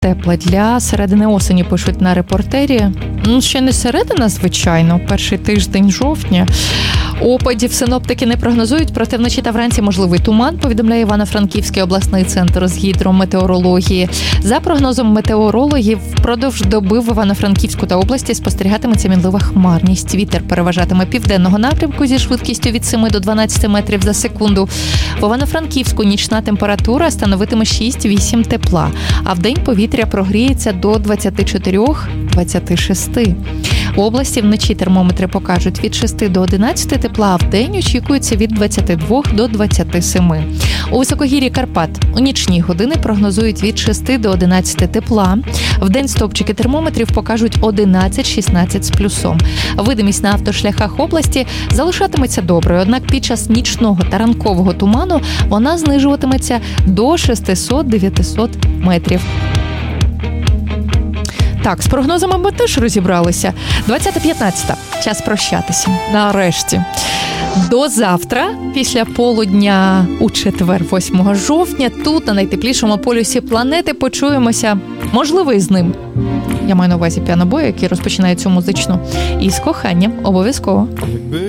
тепла для середини осені, пишуть на Репортері. Ще не середина, звичайно, перший тиждень жовтня. Опадів синоптики не прогнозують, проте вночі та вранці можливий туман, повідомляє Івано-Франківський обласний центр з гідрометеорології. За прогнозом метеорологів, впродовж доби в Івано-Франківську та області спостерігатиметься мінлива хмарність. Вітер переважатиме південного напрямку зі швидкістю від 7 до 12 метрів за секунду. В Івано-Франківську нічна температура становитиме 6-8 тепла, а вдень повітря прогріється до 24-26. У області вночі термометри покажуть від 6 до 11 тепла, а вдень очікується від 22 до 27. У високогір'ї Карпат у нічні години прогнозують від 6 до 11 тепла. Вдень стовпчики термометрів покажуть 11-16 з плюсом. Видимість на автошляхах області залишатиметься доброю, однак під час нічного та ранкового туману вона знижуватиметься до 600-900 метрів. Так, з прогнозами ми теж розібралися. 20:15. Час прощатися. Нарешті. До завтра, після полудня у четвер, 8 жовтня, тут, на найтеплішому полюсі планети, почуємося, можливо, і з ним. Я маю на увазі піанобой, який розпочинає цю музичну. І з коханням обов'язково.